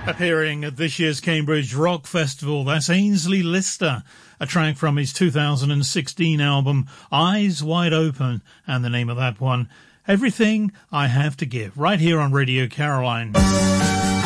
Appearing at this year's Cambridge Rock Festival, that's Ainsley Lister, a track from his 2016 album Eyes Wide Open, and the name of that one, Everything I Have to Give, right here on Radio Caroline.